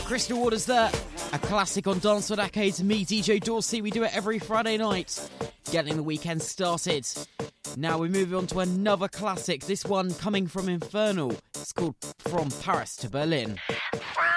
Crystal Waters there, a classic on Dance with Arcades. Me, DJ Dorsey, we do it every Friday night, getting the weekend started. Now we move on to another classic, this one coming from Infernal. It's called From Paris to Berlin.